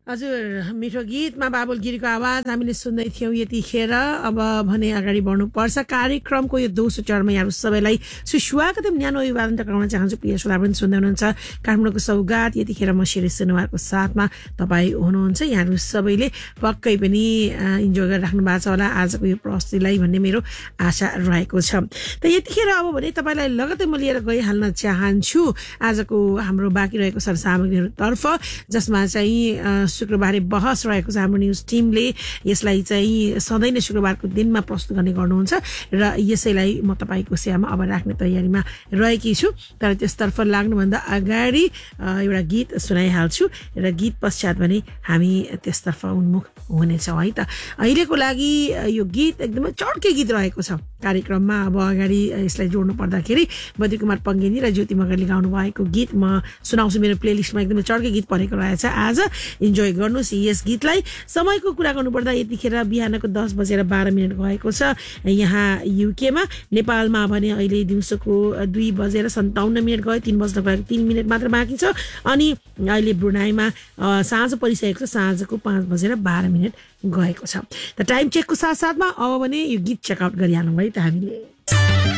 हजुर मिठो गीतमा बाबुल गिरीको आवाज हामीले सुन्दै थियौँ यतिखेर। अब भने अगाडि बढ्नुपर्छ कार्यक्रमको यो दोस्रो चरणमा यहाँहरू सबैलाई सुस्वागतम न्यानो अभिवादन टक्राउन चाहन्छु। प्रिय श्रोता पनि सुन्दै हुनुहुन्छ काठमाडौँको सौगात। यतिखेर म शिरीष सुनुवारको साथमा तपाईँ हुनुहुन्छ। यहाँहरू सबैले पक्कै पनि इन्जोय गरिराख्नु भएको छ होला आजको यो प्रस्तुतिलाई भन्ने मेरो आशा रहेको छ। त यतिखेर अब भने तपाईँलाई लगतै म लिएर गइहाल्न चाहन्छु आजको हाम्रो बाँकी रहेको सरसामग्रीहरूतर्फ, जसमा चाहिँ शुक्रबारे बहस रहेको छ। हाम्रो न्युज टिमले यसलाई चाहिँ सधैँ नै शुक्रबारको दिनमा प्रस्तुत गर्ने गर्नुहुन्छ र यसैलाई म तपाईँको सेवामा अब राख्ने तयारीमा रहेकी छु। तर त्यसतर्फ लाग्नुभन्दा अगाडि एउटा गीत सुनाइहाल्छु र गीत पश्चात भने हामी त्यसतर्फ उन्मुख हुनेछौँ है त। अहिलेको लागि यो गीत एकदमै चड्के गीत रहेको छ कार्यक्रममा। अब अगाडि यसलाई जोड्नु पर्दाखेरि बद्री कुमार पङ्गेनी र ज्योति मगरले गाउनु भएको गीत म सुनाउँछु। मेरो प्लेलिस्टमा एकदमै चड्के गीत परेको रहेछ। आज इन्जोय गर्नुहोस् यस गीतलाई। समयको कुरा गर्नुपर्दा यतिखेर बिहानको 10:12 गएको छ यहाँ युकेमा। नेपालमा भने अहिले दिउँसोको 2:57 गयो, 3 बज्न गएको 3 मिनट मात्र बाँकी छ। अनि अहिले ब्रुनाईमा साँझ परिसकेको छ, साँझको 5:12 गएको छ। त टाइम चेकको साथसाथमा अब भने यो गीत चेकआउट गरिहालौँ है त हामीले।